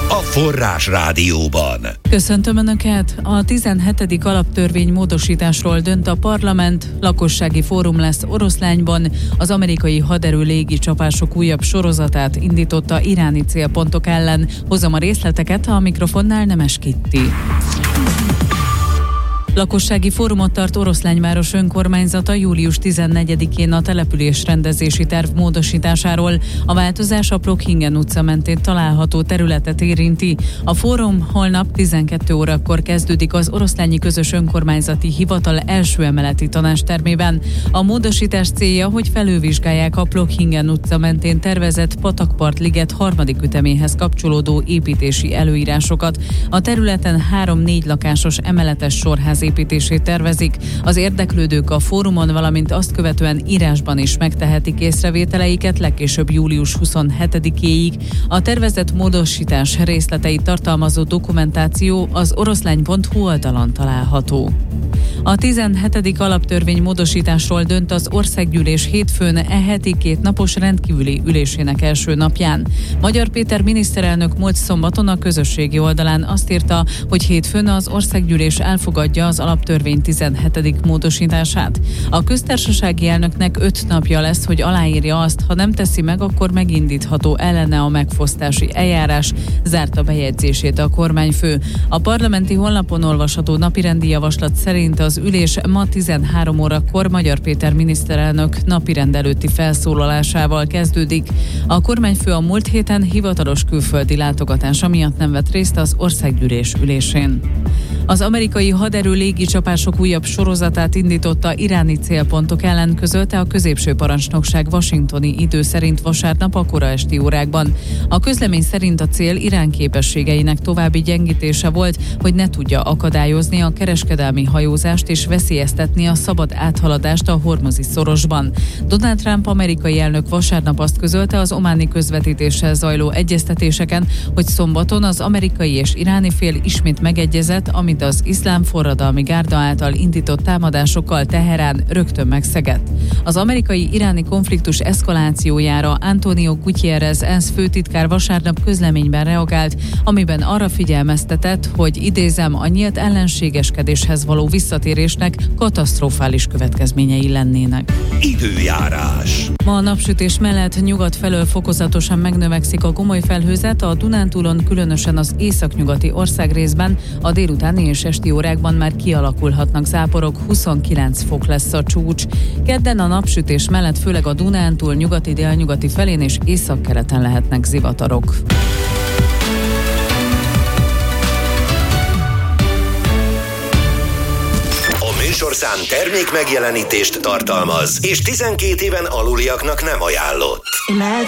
a Forrás Rádióban. Köszöntöm Önöket! A 17. alaptörvény módosításról dönt a parlament, lakossági fórum lesz Oroszlányban, az amerikai haderő légicsapások újabb sorozatát indította iráni célpontok ellen. Hozom a részleteket, a mikrofonnál Nemes Kitti. Lakossági fórumot tart Oroszlányváros önkormányzata július 14-én a településrendezési terv módosításáról. A változás a Prokhingen utca mentén található területet érinti. A fórum holnap 12 órakor kezdődik az Oroszlányi Közös Önkormányzati Hivatal első emeleti tanácstermében. A módosítás célja, hogy felülvizsgálják a Prokhingen utca mentén tervezett Patakpart-liget harmadik üteméhez kapcsolódó építési előírásokat. A területen 3-4 lakásos emeletes sorház építését tervezik. Az érdeklődők a fórumon, valamint azt követően írásban is megtehetik észrevételeiket legkésőbb július 27-éig. A tervezett módosítás részleteit tartalmazó dokumentáció az oroszlány.hu oldalon található. A 17. alaptörvény módosításról dönt az országgyűlés hétfőn heti 2 napos rendkívüli ülésének első napján. Magyar Péter miniszterelnök múlt szombaton a közösségi oldalán azt írta, hogy hétfőn az országgyűlés elfogadja az alaptörvény 17. módosítását. A köztársasági elnöknek 5 napja lesz, hogy aláírja azt, ha nem teszi meg, akkor megindítható ellene a megfosztási eljárás, zárta bejegyzését a kormányfő. A parlamenti honlapon olvasható napirendi javaslat szerint az ülés ma 13 órakor Magyar Péter miniszterelnök napirend előtti felszólalásával kezdődik. A kormányfő a múlt héten hivatalos külföldi látogatása miatt nem vett részt az országgyűlés ülésén. Az amerikai haderő légicsapások újabb sorozatát indította iráni célpontok ellen, közölte a középső parancsnokság washingtoni idő szerint vasárnap a kora esti órákban. A közlemény szerint a cél Irán képességeinek további gyengítése volt, hogy ne tudja akadályozni a kereskedelmi hajózást és veszélyeztetni a szabad áthaladást a Hormuzi szorosban. Donald Trump amerikai elnök vasárnap azt közölte az ománi közvetítéssel zajló egyeztetéseken, hogy szombaton az amerikai és iráni fél ismét megegyezett, amit az iszlám forradalmi gárda által indított támadásokkal Teherán rögtön megszegett. Az amerikai-iráni konfliktus eszkalációjára Antonio Gutierrez ENSZ főtitkár vasárnap közleményben reagált, amiben arra figyelmeztetett, hogy idézem, a nyílt ellenségeskedéshez való visszatérésnek katasztrofális következményei lennének. Időjárás. Ma a napsütés mellett nyugat felől fokozatosan megnövekszik a gomoly felhőzet, a Dunántúlon különösen az északnyugati országrészben, a délutáni és esti órákban már kialakulhatnak záporok, 29 fok lesz a csúcs. Kedden a napsütés mellett főleg a Dunántúl nyugati-délnyugati felén és északkeleten lehetnek zivatarok. Műsorszám termék megjelenítést tartalmaz, és 12 éven aluliaknak nem ajánlott.